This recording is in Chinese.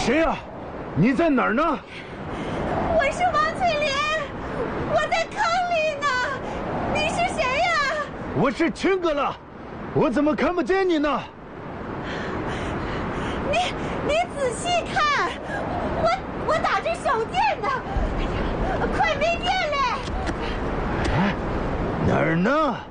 谁呀？你在哪儿呢？ 我是王翠莲，我在坑里呢。你是谁呀？ 我是秦哥了，我怎么看不见你呢？ 你仔细看，我打着手电呢，快没电嘞！ 哪儿呢？